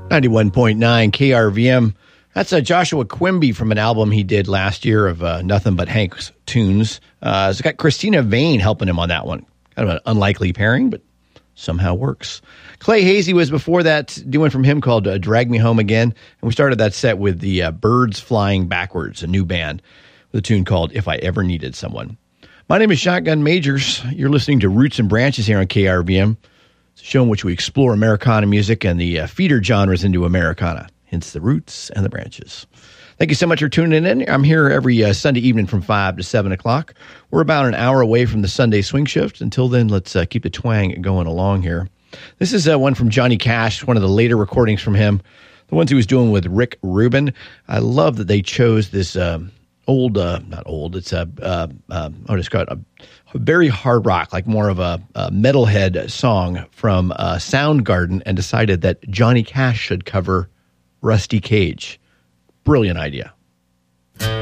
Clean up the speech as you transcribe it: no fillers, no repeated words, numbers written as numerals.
91.9 KRVM. That's Joshua Quimby from an album he did last year of Nothing But Hank's Tunes. It's got Christina Vane helping him on that one. Kind of an unlikely pairing, but somehow works. Clay Hazy was before that, doing from him called Drag Me Home Again. And we started that set with the Birds Flying Backwards, a new band, with a tune called If I Ever Needed Someone. My name is Shotgun Majors. You're listening to Roots and Branches here on KRVM. It's a show in which we explore Americana music and the feeder genres into Americana, hence the roots and the branches. Thank you so much for tuning in. I'm here every Sunday evening from 5 to 7 o'clock. We're about an hour away from the Sunday swing shift. Until then, let's keep the twang going along here. This is one from Johnny Cash, one of the later recordings from him, the ones he was doing with Rick Rubin. I love that they chose this it's a very hard rock, like more of a metalhead song from Soundgarden, and decided that Johnny Cash should cover Rusty Cage. Brilliant idea.